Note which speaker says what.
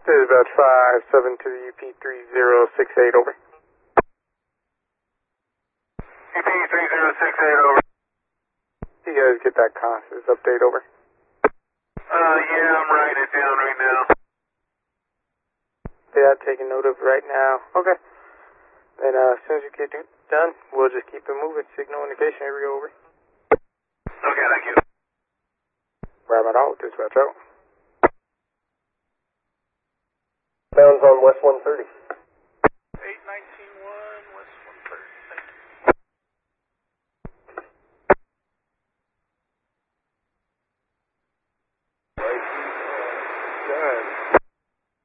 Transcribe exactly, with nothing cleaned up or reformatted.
Speaker 1: Dispatch five seven to the U P three zero six eight, over.
Speaker 2: U P three zero six eight, over.
Speaker 1: You guys get that Constance update, over.
Speaker 2: Uh, yeah, I'm writing it down right now.
Speaker 1: Yeah, taking note of it right now. Okay. Then uh, as soon as you get it done, we'll just keep it moving. Signal indication area, over.
Speaker 2: Okay, thank you.
Speaker 1: Rabbit out, dispatch out.
Speaker 3: Bounds on West one thirty.
Speaker 4: eight nineteen one.